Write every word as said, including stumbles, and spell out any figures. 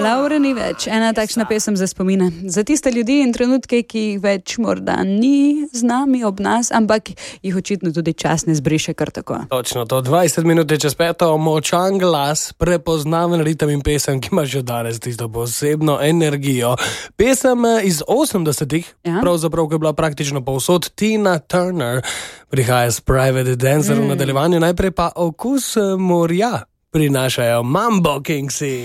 Laure ni več, ena takšna pesem za spomine. Za tiste ljudi in trenutke, ki jih več morda ni z nami ob nas, ampak jih očitno tudi čas ne zbriše kar tako. Točno to, dvajset minut čez peto, močan glas, prepoznaven ritem in pesem, ki ima že danes tisto posebno energijo. Pesem iz osemdesetih, ja? Pravzaprav, ki je bila praktično povsod, Tina Turner prihaja s Private Dancer mm. v nadaljevanju, najprej pa okus morja prinašajo Mambo Kingsi.